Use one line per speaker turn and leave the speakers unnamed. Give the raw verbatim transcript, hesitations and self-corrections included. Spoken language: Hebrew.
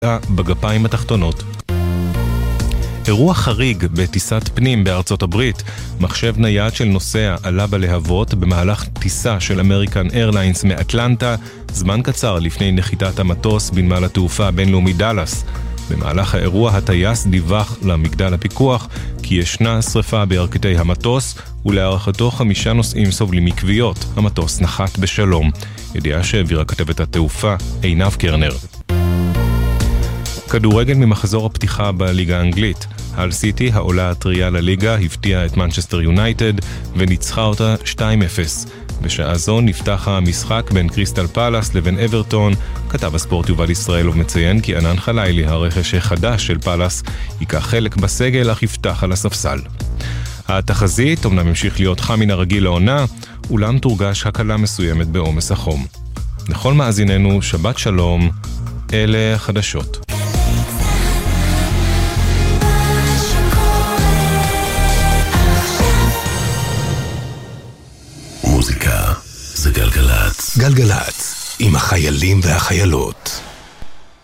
בגפיים התחתונות. אירוע חריג בטיסת פנים בארצות הברית, מחשב נייד של נוסע עלה בלהבות במהלך טיסה של אמריקן איירליינס מאטלנטה, זמן קצר לפני נחיתת המטוס בנמל התעופה הבינלאומי דאלאס. במהלך האירוע הטייס דיווח למגדל הפיקוח כי ישנה שריפה בירכתי המטוס, ולהערכתו חמישה נוסעים סובלים מכוויות. המטוס נחת בשלום. ידיעה שהעבירה כתבת התעופה עינב קרנר. כדורגל ממחזור הפתיחה בליגה האנגלית. הל סיטי, העולה הטריה לליגה, הפתיעה את מנצ'סטר יונייטד וניצחה אותה שתיים אפס. בשעה זו נפתח המשחק בין קריסטל פלאס לבין אברטון. כתב הספורט יובל ישראל ומציין כי ענן חלילי, הרכש החדש של פלאס, ייקח חלק בסגל אך יפתח על הספסל. התחזית אומנם המשיך להיות חם מן הרגיל לעונה, אולם תורגש הקלה מסוימת בעומס החום. לכל מאזיננו, שבת שלום, אלה החדשות.
מוזיקה זה גלגלץ. גלגלץ, עם החיילים והחיילות.